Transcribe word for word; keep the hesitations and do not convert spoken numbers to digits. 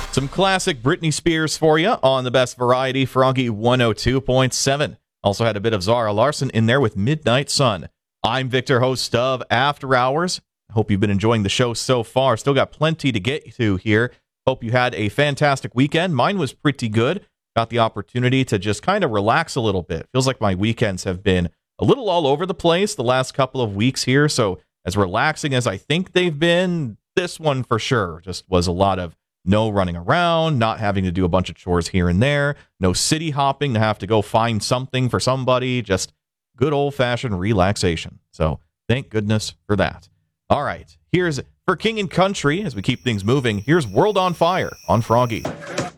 Some classic Britney Spears for you on the best variety, Froggy one oh two point seven. Also had a bit of Zara Larsson in there with Midnight Sun. I'm Victor, host of After Hours. Hope you've been enjoying the show so far. Still got plenty to get to here. Hope you had a fantastic weekend. Mine was pretty good. Got the opportunity to just kind of relax a little bit. Feels like my weekends have been a little all over the place the last couple of weeks here. So as relaxing as I think they've been, this one for sure just was a lot of no running around, not having to do a bunch of chores here and there, no city hopping to have to go find something for somebody, just good old-fashioned relaxation. So thank goodness for that. All right, here's for King and Country, as we keep things moving, here's World on Fire on Froggy.